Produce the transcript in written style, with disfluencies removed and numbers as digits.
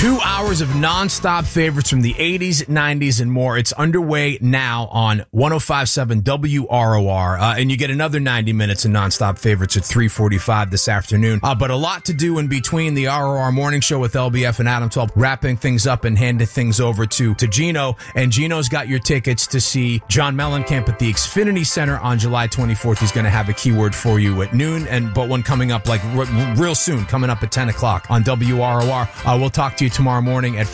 2 hours of nonstop favorites from the 80s, 90s, and more. It's underway now on 105.7 WROR. And you get another 90 minutes of nonstop favorites at 3:45 this afternoon. But a lot to do in between. The ROR Morning Show with LBF and Adam 12, wrapping things up and handing things over to Gino. And Gino's got your tickets to see John Mellencamp at the Xfinity Center on July 24th. He's going to have a keyword for you at noon, but one coming up like real soon, coming up at 10 o'clock on WROR. We'll talk to you tomorrow morning at